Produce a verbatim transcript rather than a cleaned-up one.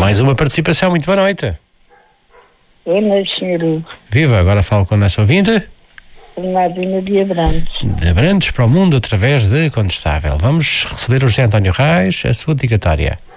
Mais uma participação, muito boa noite. Boa noite, senhor Hugo. Viva, agora falo com a nossa ouvinte. Bernardina de Abrantes. De Abrantes para o mundo através de Condestável. Vamos receber o José António Reis, a sua dedicatória.